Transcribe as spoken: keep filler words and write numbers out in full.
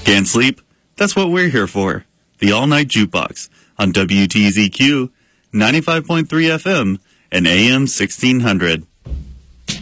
Can't sleep? That's what we're here for. The All Night Jukebox on W T Z Q ninety-five point three F M and A M sixteen hundred.